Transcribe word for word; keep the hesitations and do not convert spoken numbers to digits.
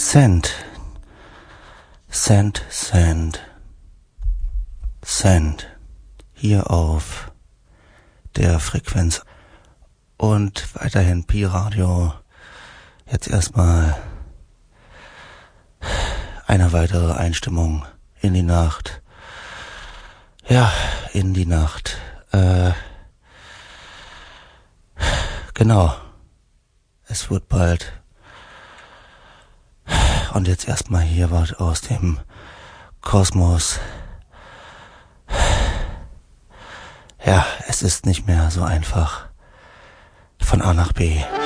Send, Send, Send, Send, hier auf der Frequenz und weiterhin Pi-Radio. Jetzt erstmal eine weitere Einstimmung in die Nacht. Ja, in die Nacht. Äh, genau. Es wird bald. Und jetzt erstmal hier was aus dem Kosmos. Ja, es ist nicht mehr so einfach von A nach B.